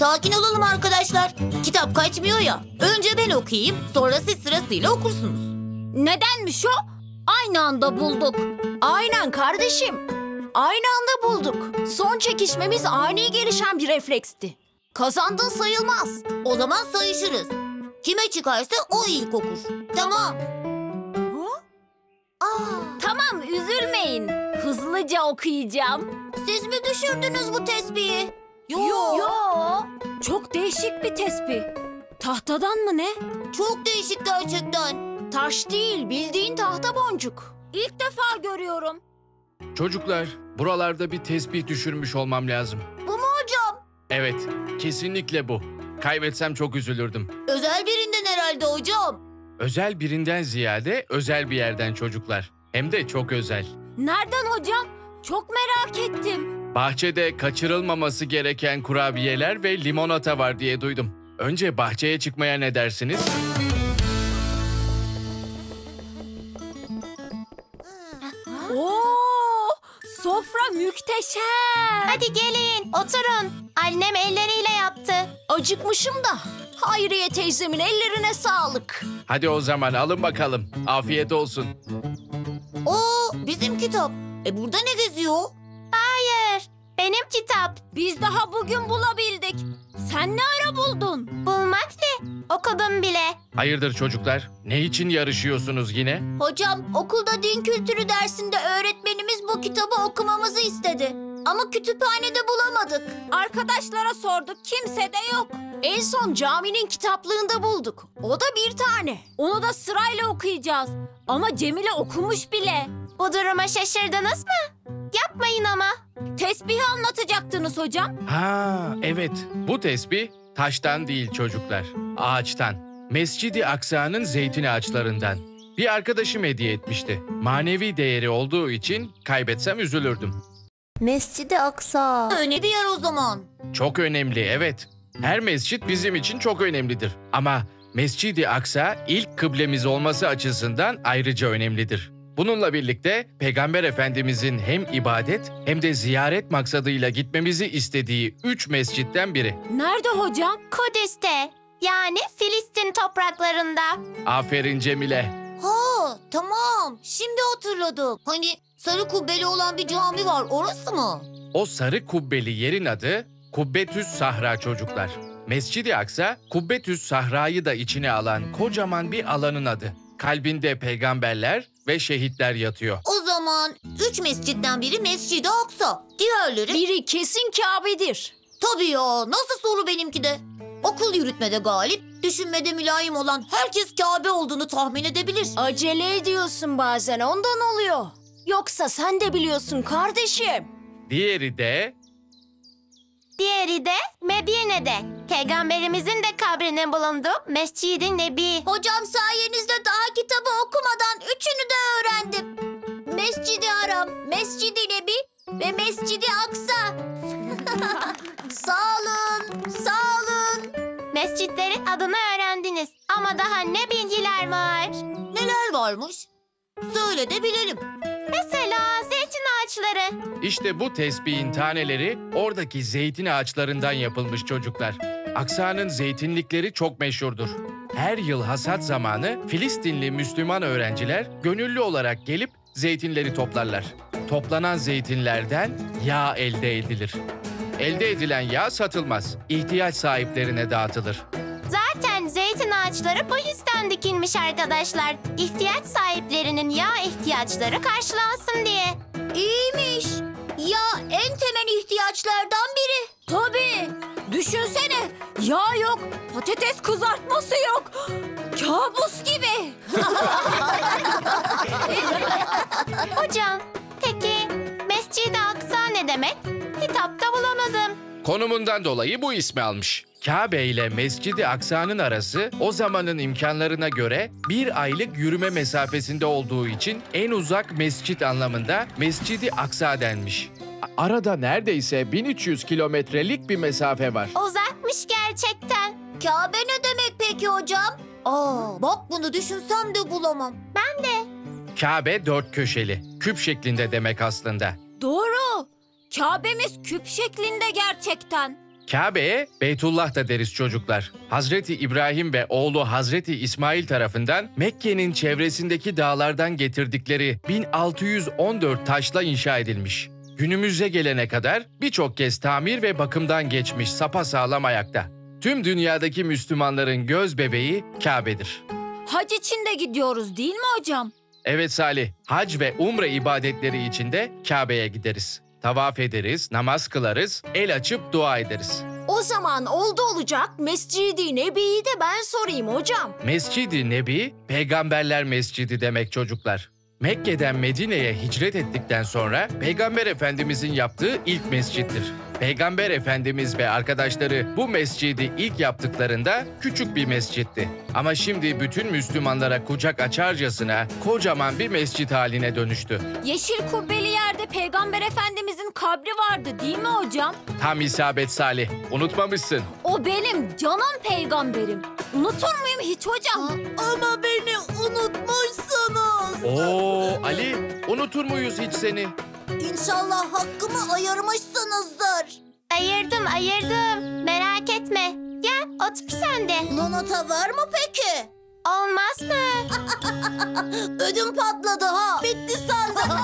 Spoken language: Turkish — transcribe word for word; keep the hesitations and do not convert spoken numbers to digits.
Sakin olalım arkadaşlar. Kitap kaçmıyor ya. Önce ben okuyayım, sonra siz sırasıyla okursunuz. Nedenmiş o? Aynı anda bulduk. Aynen kardeşim. Aynı anda bulduk. Son çekişmemiz ani gelişen bir refleksti. Kazandın sayılmaz. O zaman sayışırız. Kime çıkarsa o ilk okur. Tamam. Aa, Tamam, üzülmeyin. Hızlıca okuyacağım. siz mi düşürdünüz bu tespihi? Yo. Yo. Çok değişik bir tespih. Tahtadan mı ne? Çok değişik gerçekten. Taş değil, bildiğin tahta boncuk. İlk defa görüyorum. Çocuklar, buralarda bir tesbih düşürmüş olmam lazım. Bu mu hocam? Evet, kesinlikle bu. Kaybetsem çok üzülürdüm. Özel birinden herhalde hocam. Özel birinden ziyade özel bir yerden çocuklar. Hem de çok özel. Nereden hocam? Çok merak ettim. Bahçede kaçırılmaması gereken kurabiyeler ve limonata var diye duydum. Önce bahçeye çıkmaya ne dersiniz? Oo, sofra muhteşem. Hadi gelin, oturun. Annem elleriyle yaptı. Acıkmışım da. Hayriye teyzemin ellerine sağlık. Hadi o zaman alın bakalım. Afiyet olsun. Oo, bizim kitap. E burada ne geziyor? Hayır, benim kitap. Biz daha bugün bulabildik. Sen ne ara buldun? Bulmak ne? Okudum bile. Hayırdır çocuklar? Ne için yarışıyorsunuz yine? Hocam, okulda din kültürü dersinde öğretmenimiz bu kitabı okumamızı istedi. Ama kütüphanede bulamadık. Arkadaşlara sorduk, kimse de yok. En son caminin kitaplığında bulduk. O da bir tane. Onu da sırayla okuyacağız. Ama Cemile okumuş bile. Bu duruma şaşırdınız mı? Yapmayın ama. Tesbihi anlatacaktınız hocam. Ha, evet. Bu tesbih taştan değil çocuklar. Ağaçtan. Mescid-i Aksa'nın zeytin ağaçlarından. Bir arkadaşım hediye etmişti. Manevi değeri olduğu için kaybetsem üzülürdüm. Mescid-i Aksa. Önemli bir yer o zaman. Çok önemli, evet. Her mescit bizim için çok önemlidir. Ama Mescid-i Aksa ilk kıblemiz olması açısından ayrıca önemlidir. Bununla birlikte Peygamber Efendimizin hem ibadet hem de ziyaret maksadıyla gitmemizi istediği üç mescitten biri. Nerede hocam? Kudüs'te. Yani Filistin topraklarında. Aferin Cemile. Ha, tamam. Şimdi hatırladım. Hani sarı kubbeli olan bir cami var, orası mı? O sarı kubbeli yerin adı Kubbetüs Sahra çocuklar. Mescid-i Aksa, Kubbetüs Sahra'yı da içine alan kocaman bir alanın adı. Kalbinde peygamberler ve şehitler yatıyor. O zaman üç mescitten biri Mescid-i Aksa. Diğerleri... Biri kesin Kabe'dir. Tabii ya, nasıl soru benimki de. Okul yürütmede galip, düşünmede mülayim olan herkes Kabe olduğunu tahmin edebilir. Acele ediyorsun bazen, ondan oluyor. Yoksa sen de biliyorsun kardeşim. Diğeri de Diğeri de Medine'de. Peygamberimizin de kabrinin bulunduğu Mescid-i Nebi. Hocam sayenizde daha kitabı okumadan üçünü de öğrendim. Mescid-i Haram, Mescid-i Nebi ve Mescid-i Aksa. Sağ olun, sağ olun. Mescitlerin adını öğrendiniz. Ama daha ne bilgiler var? Neler varmış? Söyle de bilelim. Mesela zeytin ağaçları. işte bu tesbihin taneleri oradaki zeytin ağaçlarından yapılmış çocuklar. Aksa'nın zeytinlikleri çok meşhurdur. Her yıl hasat zamanı Filistinli Müslüman öğrenciler gönüllü olarak gelip zeytinleri toplarlar. Toplanan zeytinlerden yağ elde edilir. Elde edilen yağ satılmaz, ihtiyaç sahiplerine dağıtılır. Zaten zeytin ağaçları bu yüzden dikilmiş arkadaşlar. İhtiyaç sahiplerinin yağ ihtiyaçları karşılansın diye. İyiymiş. Ya en temel ihtiyaçlardan biri. Tabii. Düşünsene, yağ yok, patates kızartması yok. Kabus gibi. Hocam, peki Mescid-i Aksa ne demek? Kitapta bulamadım. Konumundan dolayı bu ismi almış. Kabe ile Mescid-i Aksa'nın arası o zamanın imkanlarına göre bir aylık yürüme mesafesinde olduğu için en uzak mescit anlamında Mescid-i Aksa denmiş. A- Arada neredeyse bin üç yüz kilometrelik bir mesafe var. Uzakmış gerçekten. Kabe ne demek peki hocam? Aa, bak bunu düşünsem de bulamam. Ben de. Kabe dört köşeli, küp şeklinde demek aslında. Doğru. Kabe'miz küp şeklinde gerçekten. Kabe'ye Beytullah da deriz çocuklar. Hazreti İbrahim ve oğlu Hazreti İsmail tarafından Mekke'nin çevresindeki dağlardan getirdikleri bin altı yüz on dört taşla inşa edilmiş. Günümüze gelene kadar birçok kez tamir ve bakımdan geçmiş sapasağlam ayakta. Tüm dünyadaki Müslümanların göz bebeği Kabe'dir. Hac için de gidiyoruz değil mi hocam? Evet Salih, hac ve umre ibadetleri için de Kabe'ye gideriz. Tavaf ederiz, namaz kılarız, el açıp dua ederiz. O zaman oldu olacak Mescid-i Nebi'yi de ben sorayım hocam. Mescid-i Nebi, Peygamberler Mescidi demek çocuklar. Mekke'den Medine'ye hicret ettikten sonra Peygamber Efendimizin yaptığı ilk mescittir. Peygamber Efendimiz ve arkadaşları bu mescidi ilk yaptıklarında küçük bir mescitti. Ama şimdi bütün Müslümanlara kucak açarcasına kocaman bir mescit haline dönüştü. Yeşil kubbeli yerde Peygamber Efendimizin kabri vardı değil mi hocam? Tam isabet Salih, unutmamışsın. O benim canım peygamberim. Unutur muyum hiç hocam? Ama beni unutmuşsunuz. Oo Ali, unutur muyuz hiç seni? İnşallah hakkımı ayırmışsınızdır. Ayırdım ayırdım. Merak etme. Gel otur sen de. Limonata var mı peki? Olmaz mı? Ödüm patladı ha. Bitti sandım.